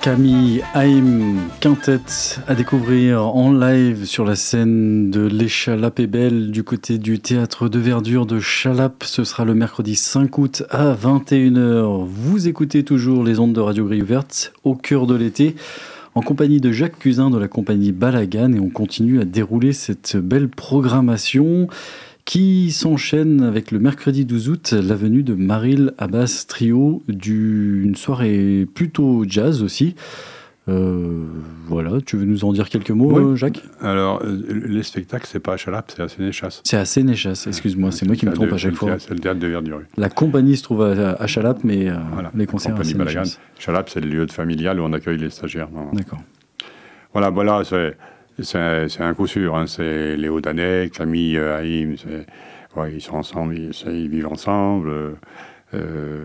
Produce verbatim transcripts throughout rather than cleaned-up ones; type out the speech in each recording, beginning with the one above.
Camille Haim Quintet à découvrir en live sur la scène de l'Échalap est belle du côté du théâtre de verdure de Chalap. Ce sera le mercredi cinq août à vingt et une heures. Vous écoutez toujours les ondes de Radio Grille Ouverte au cœur de l'été en compagnie de Jacques Cusin de la compagnie Balagan, et on continue à dérouler cette belle programmation qui s'enchaîne avec le mercredi douze août, la venue de Maril Abbas Trio, du, une soirée plutôt jazz aussi. Euh, voilà, tu veux nous en dire quelques mots, oui. Jacques ? Alors, euh, les spectacles, c'est pas à Chalap, c'est à Sénéchas. C'est à Sénéchas, excuse-moi, c'est, c'est moi qui me trompe de, à chaque fois. C'est le théâtre de Verdure. La compagnie se trouve à, à Chalap, mais euh, voilà, les concerts à Sénéchas. Chalap, c'est le lieu de familial où on accueille les stagiaires. Non. D'accord. Voilà, voilà, c'est, c'est, c'est un coup sûr. Hein. C'est Léo Danet, Camille Haim, c'est... Ouais, ils sont ensemble, ils, ils vivent ensemble. Euh,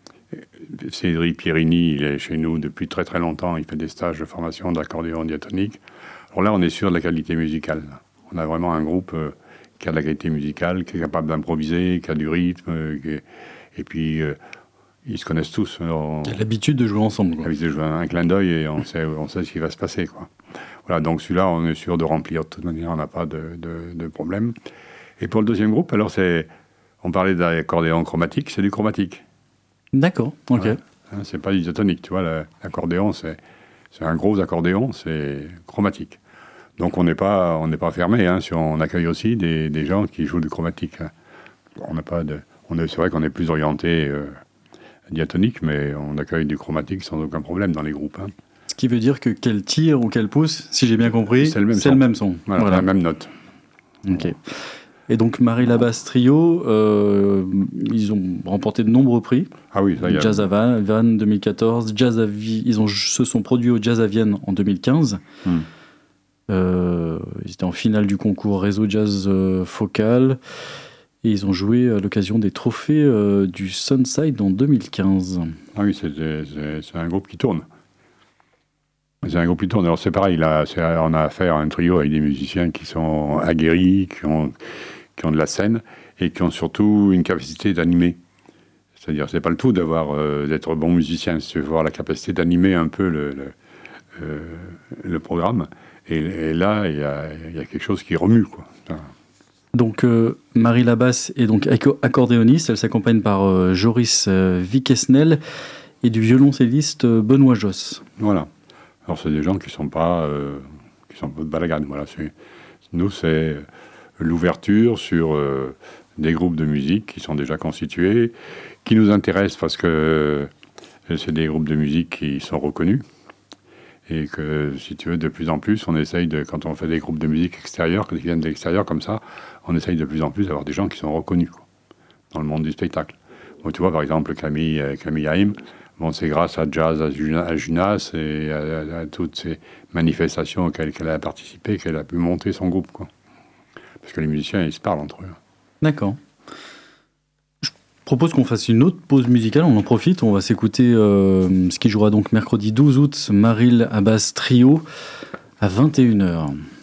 Cédric Pierini, il est chez nous depuis très très longtemps. Il fait des stages de formation d'accordéon diatonique. Alors là, on est sûr de la qualité musicale. On a vraiment un groupe euh, qui a de la qualité musicale, qui est capable d'improviser, qui a du rythme. Euh, qui est... Et puis, euh, ils se connaissent tous. On... Il y a l'habitude de jouer ensemble. L'habitude de jouer un clin d'œil et on sait, on sait ce qui va se passer, quoi. Voilà, donc celui-là, on est sûr de remplir. De toute manière, on n'a pas de, de, de problème. Et pour le deuxième groupe, alors c'est, on parlait d'accordéon chromatique, c'est du chromatique. D'accord, ok. Ouais, hein, c'est pas du diatonique, tu vois. L'accordéon, c'est, c'est un gros accordéon, c'est chromatique. Donc on n'est pas, on n'est pas fermé. Hein, si on accueille aussi des, des gens qui jouent du chromatique. Hein. On n'a pas de, on est, c'est vrai qu'on est plus orienté euh, diatonique, mais on accueille du chromatique sans aucun problème dans les groupes. Hein. Ce qui veut dire que quel tir ou quel pouce, si j'ai bien compris, c'est le même c'est son. Le même son. Voilà, voilà. La même note. Ok. Et donc Maril Abbas Trio, euh, ils ont remporté de nombreux prix. Ah oui, ça y est. Jazz à Vannes deux mille quatorze, Jazz à Vi- ils ont, se sont produits au Jazz à Vienne en deux mille quinze. Hmm. Euh, ils étaient en finale du concours Réseau Jazz euh, Focal. Et ils ont joué à l'occasion des trophées euh, du Sunside en deux mille quinze. Ah oui, c'est, c'est, c'est un groupe qui tourne. C'est un groupe qui tourne. Alors c'est pareil, là, c'est, on a affaire à un trio avec des musiciens qui sont aguerris, qui ont, qui ont de la scène et qui ont surtout une capacité d'animer. C'est-à-dire, c'est pas le tout d'avoir, euh, d'être bon musicien, c'est avoir la capacité d'animer un peu le, le, euh, le programme. Et, et là, il y a, y a quelque chose qui remue, quoi. Donc, euh, Maril Abbas est donc accordéoniste. Elle s'accompagne par euh, Joris euh, Viquesnel et du violoncelliste euh, Benoît Josse. Voilà. Alors, c'est des gens qui ne sont pas euh, qui sont pas de Balagan. Voilà. C'est, nous, c'est l'ouverture sur euh, des groupes de musique qui sont déjà constitués, qui nous intéressent parce que euh, c'est des groupes de musique qui sont reconnus. Et que, si tu veux, de plus en plus, on essaye, de, quand on fait des groupes de musique extérieurs, qui viennent de l'extérieur comme ça, on essaye de plus en plus d'avoir des gens qui sont reconnus, quoi, dans le monde du spectacle. Bon, tu vois, par exemple, Camille, Camille Haim, bon, c'est grâce à Jazz, à, Juna, à Junas et à, à, à toutes ces manifestations auxquelles elle a participé qu'elle a pu monter son groupe, quoi. Parce que les musiciens, ils se parlent entre eux. D'accord. Je propose qu'on fasse une autre pause musicale, on en profite, on va s'écouter euh, ce qui jouera donc mercredi douze août, Maril Abbas Trio, à vingt et une heures.